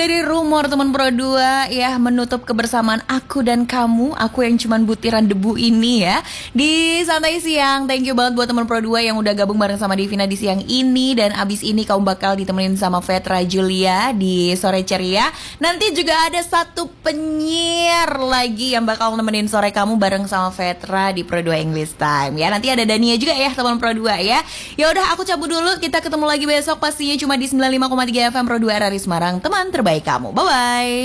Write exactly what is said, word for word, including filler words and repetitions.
dari Rumor teman Pro dua ya, menutup kebersamaan aku dan kamu, aku yang cuman butiran debu ini ya, di Santai Siang. Thank you banget buat teman Pro dua yang udah gabung bareng sama Divina di siang ini. Dan abis ini kamu bakal ditemenin sama Vetra Julia di Sore Ceria. Nanti juga ada satu penyiar lagi yang bakal nemenin sore kamu bareng sama Vetra di Pro dua English Time ya. Nanti ada Dania juga ya teman Pro dua ya. Ya udah, aku cabut dulu, kita ketemu lagi besok pastinya cuma di sembilan puluh lima koma tiga F M Pro dua R R I Semarang, teman terbaik kamu. Bye bye.